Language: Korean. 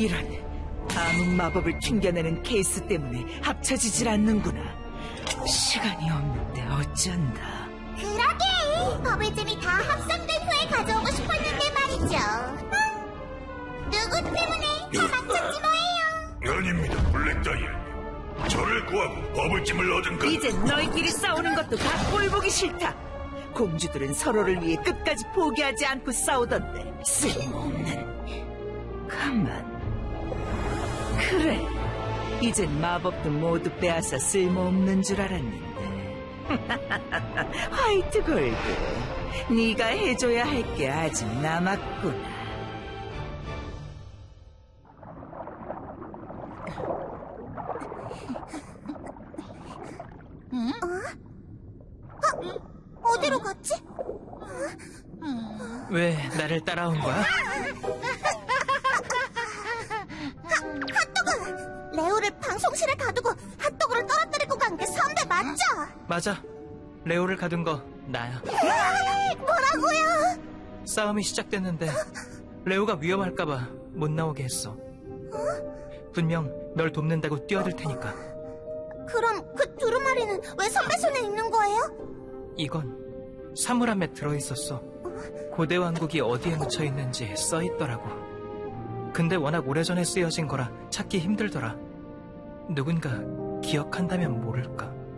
이런 암흑 마법을 튕겨내는 케이스 때문에 합쳐지질 않는구나. 시간이 없는데 어쩐다. 그러게! 버블잼이 다 합성된 후에 가져오고 싶었는데 말이죠. 누구 때문에 다 맞췄지 뭐예요? 아닙니다, 블랙다이아. 저를 구하고 버블찜을 얻은 것. 이젠 너희끼리 싸우는 것도 다 꼴보기 싫다. 공주들은 서로를 위해 끝까지 포기하지 않고 싸우던데 쓸모없는. 가만. 그래, 이젠 마법도 모두 빼앗아 쓸모없는 줄 알았는데. 화이트 골드, 네가 해줘야 할 게 아직 남았구나. 어디로 갔지? 왜 나를 따라온 거야? 핫도그! 레오를 방송실에 가두고 핫도그를 떨어뜨리고 간 게 선배 맞죠? 맞아. 레오를 가둔 거 나야. 뭐라고요? 싸움이 시작됐는데 레오가 위험할까봐 못 나오게 했어. 분명 널 돕는다고 뛰어들 테니까. 그럼 그 두루마리는 왜 선배 손에 있는 거예요? 이건 사물함에 들어있었어. 고대 왕국이 어디에 묻혀있는지 써있더라고. 근데 워낙 오래전에 쓰여진 거라 찾기 힘들더라. 누군가 기억한다면 모를까.